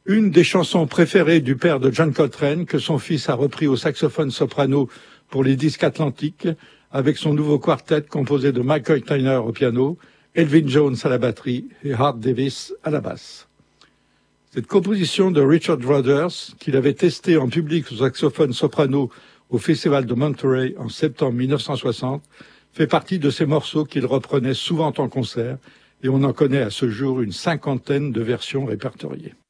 Une des chansons préférées du père de John Coltrane, que son fils a repris au saxophone soprano pour les disques Atlantique, avec son nouveau quartet composé de Michael Tyner au piano, Elvin Jones à la batterie et Hart Davis à la basse. Cette composition de Richard Rodgers, qu'il avait testée en public au saxophone soprano au Festival de Monterey en septembre 1960, fait partie de ces morceaux qu'il reprenait souvent en concert, et on en connaît à ce jour une 50aine de versions répertoriées.